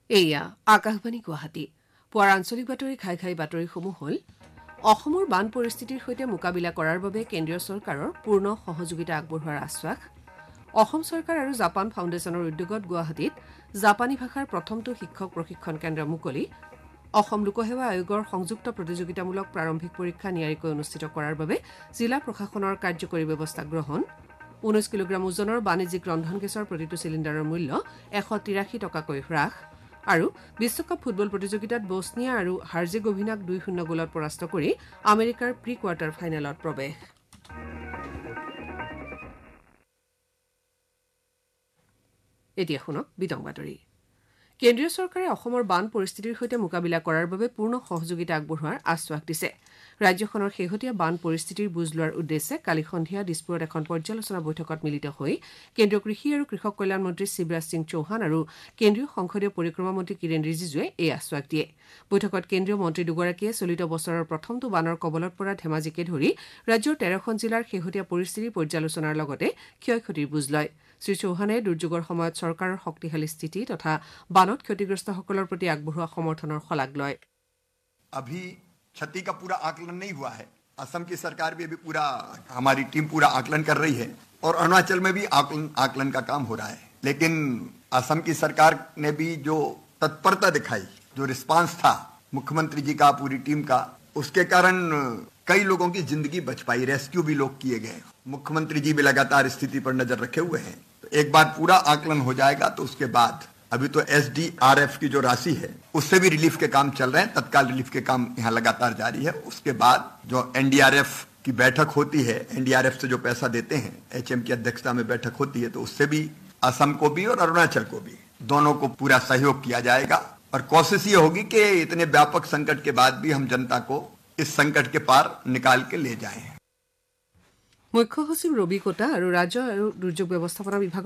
এয়া আকাশবাণী গুৱাহাটী পুৱাৰ আঞ্চলিক বাতৰি ঘাই বাতৰিসমূহ হ'ল অসমৰ বান পৰিস্থিতিৰ সৈতে মোকাবিলা কৰাৰ বাবে কেন্দ্ৰীয় চৰকাৰৰ পূৰ্ণ সহযোগিতা আগবঢ়োৱাৰ আশ্বাস অসম চৰকাৰ আৰু জাপান ফাউণ্ডেশ্যনৰ উদ্যোগত গুৱাহাটীত জাপানী ভাষাৰ প্ৰথমটো শিক্ষক প্ৰশিক্ষণ কেন্দ্ৰ মুকলি অসম লোকসেৱা আয়োগৰ সংযুক্ত প্ৰতিযোগিতামূলক প্ৰাৰম্ভিক পৰীক্ষা নিয়াৰিকৈ অনুষ্ঠিত কৰাৰ বাবে জিলা প্ৰশাসনৰ কাৰ্যকৰী ব্যৱস্থা গ্ৰহণ 19 কিলোগ্ৰাম ওজনৰ বাণিজ্যিক ৰন্ধন গেছৰ প্ৰতিটো চিলিণ্ডাৰৰ মূল্য 183 টকাকৈ হ্ৰাস আৰু বিশ্বকাপ ফুটবল প্ৰতিযোগিতাত বছনিয়া আৰু হাৰ্জেগোভিনাক 2-0 গোলত পৰাস্ত কৰি আমেৰিকাৰ প্ৰি কোৱাৰ্টাৰ ফাইনেলত প্ৰৱেশ এতিয়া শুনক বিতং বাতৰি কেন্দ্ৰীয় চৰকাৰে অসমৰ বান পৰিস্থিতিৰ সৈতে মোকাবিলা কৰাৰ বাবে পূৰ্ণ সহযোগিতা আগবঢ়োৱাৰ আশ্বাস দিছে ৰাজ্যখনৰ শেহতীয়া বান পৰিস্থিতিৰ বুজ লোৱাৰ উদ্দেশ্যে কালি সন্ধিয়া দিছপুৰত এখন পৰ্যালোচনা বৈঠকত মিলিত হৈ কেন্দ্ৰীয় কৃষি আৰু কৃষক কল্যাণ মন্ত্ৰী শিৱৰাজ সিং চৌহান আৰু কেন্দ্ৰীয় সংসদীয় পৰিক্ৰমা মন্ত্ৰী কিৰেণ ৰিজিজুৱে এই আশ্বাস দিয়ে বৈঠকত কেন্দ্ৰীয় মন্ত্ৰী দুগৰাকীয়ে চলিত বছৰৰ প্ৰথমটো বানৰ কবলত পৰা ধেমাজিকে ধৰি ৰাজ্যৰ 13খন জিলাৰ শেহতীয়া পৰিস্থিতিৰ পৰ্যালোচনাৰ লগতে ক্ষয়ক্ষতিৰ বুজ লয় শ্ৰী চৌহানে দুৰ্যোগৰ সময়ত চৰকাৰৰ শক্তিশালী স্থিতি তথা বানত ক্ষতিগ্ৰস্তসকলৰ প্ৰতি আগবঢ়োৱা সমৰ্থনৰ শলাগ লয় अभी क्षति का पूरा आकलन नहीं हुआ है असम की सरकार भी अभी पूरा हमारी टीम पूरा आकलन कर रही है और अरुणाचल में भी आकलन का काम हो रहा है लेकिन असम की सरकार ने भी जो तत्परता दिखाई जो रिस्पांस था मुख्यमंत्री जी का पूरी टीम का उसके कारण कई लोगों की जिंदगी बच पाई रेस्क्यू भी लोग किए गए मुख्यमंत्री जी भी लगातार स्थिति पर नजर रखे हुए हैं तो एक बार पूरा आकलन हो जाएगा तो उसके बाद अभी तो SDRF की जो राशि है उससे भी रिलीफ के काम चल रहे हैं तत्काल रिलीफ के काम यहाँ लगातार जारी है उसके बाद जो NDRF की बैठक होती है NDRF से जो पैसा देते हैं HM की अध्यक्षता में बैठक होती है तो उससे भी असम को भी और अरुणाचल को भी दोनों को पूरा सहयोग किया जाएगा और कोशिश ये होगी कि इतने व्यापक संकट के बाद भी हम जनता को इस संकट के पार निकाल के ले जाएं মুখ্য সচিব ৰবি কোটা আৰু ৰাজ্য আৰু দুৰ্যোগ ব্যৱস্থাপনা বিভাগৰ